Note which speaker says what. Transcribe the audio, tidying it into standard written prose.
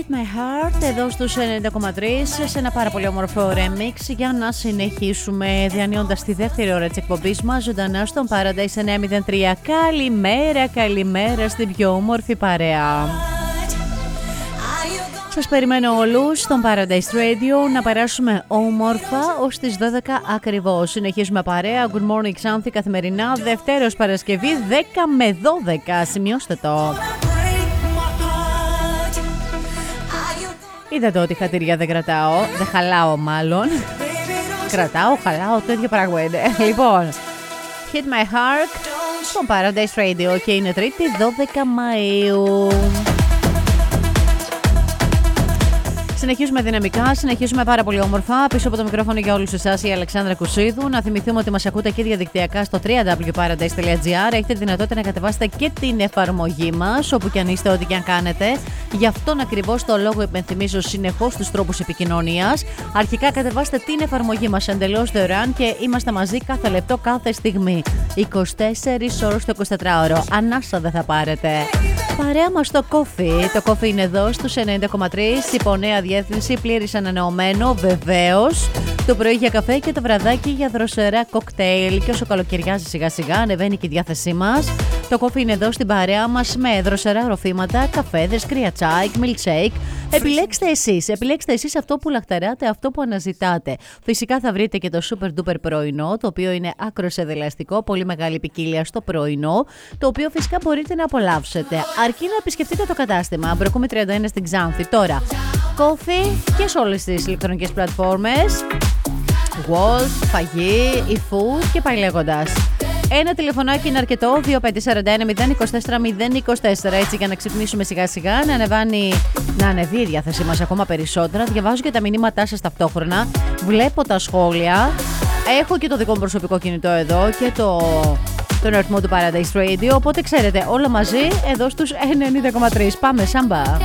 Speaker 1: Hit My Heart εδώ στους 90,3 σε ένα πάρα πολύ όμορφο remix για να συνεχίσουμε διανύοντας τη δεύτερη ώρα της εκπομπής μας ζωντανά στον Paradise 903. Καλημέρα στην πιο όμορφη παρέα. Σας περιμένω όλους στον Paradise Radio να περάσουμε όμορφα ως τις 12 ακριβώς. Συνεχίζουμε παρέα. Good morning Xanthi καθημερινά, Δευτέρος Παρασκευή 10 με 12. Σημειώστε το. Είδατε ότι χατήρια δεν κρατάω, δεν χαλάω μάλλον. Κρατάω, χαλάω, το ίδιο πράγμα είναι. Λοιπόν, Hit My Heart στον Paradise Radio και είναι Τρίτη 12 Μαΐου. Συνεχίζουμε δυναμικά, συνεχίζουμε πάρα πολύ όμορφα. Πίσω από το μικρόφωνο για όλους εσάς η Αλεξάνδρα Κουσίδου. Να θυμηθούμε ότι μας ακούτε και διαδικτυακά στο www.paradise.gr. Έχετε τη δυνατότητα να κατεβάσετε και την εφαρμογή μας, όπου και αν είστε, ό,τι και αν κάνετε. Γι' αυτόν ακριβώς το λόγο υπενθυμίζω συνεχώς τους τρόπους επικοινωνίας. Αρχικά κατεβάστε την εφαρμογή μας εντελώς δωρεάν και είμαστε μαζί κάθε λεπτό, κάθε στιγμή. 24 ώρες το 24ωρο. Ανάσα δεν θα πάρετε. Παρέα μας το Coffee. Το Coffee είναι εδώ στους 90,3. Υπό νέα διεύθυνση, πλήρης ανανεωμένο βεβαίως. Το πρωί για καφέ και το βραδάκι για δροσερά κοκτέιλ. Και όσο καλοκαιριάζει σιγά σιγά ανεβαίνει και η διάθεσή μας. Το Coffee είναι εδώ στην παρέα μας με δροσερά ροφήματα, καφέδες, κρύα τσάι, milkshake. Επιλέξτε εσείς αυτό που λαχταράτε, αυτό που αναζητάτε. Φυσικά θα βρείτε και το super duper πρωινό, το οποίο είναι άκρος εδελαστικό, πολύ μεγάλη ποικιλία στο πρωινό, το οποίο φυσικά μπορείτε να απολαύσετε. Αρκεί να επισκεφτείτε το κατάστημα. Μπροκούμη 31 στην Ξάνθη. Τώρα, Coffee και σε όλες τις ηλεκτρονικές πλατφόρμες. Wolf, φαγή, e-food και πάει λέγοντας. Ένα τηλεφωνάκι είναι αρκετό, 2541-024-024, έτσι για να ξυπνήσουμε σιγά σιγά, να ανεβεί η διάθεσή μας ακόμα περισσότερα. Διαβάζω και τα μηνύματά σας ταυτόχρονα, βλέπω τα σχόλια, έχω και το δικό μου προσωπικό κινητό εδώ και τον αριθμό του Paradise Radio, οπότε ξέρετε όλα μαζί εδώ στους 90,3. Πάμε σάμπα.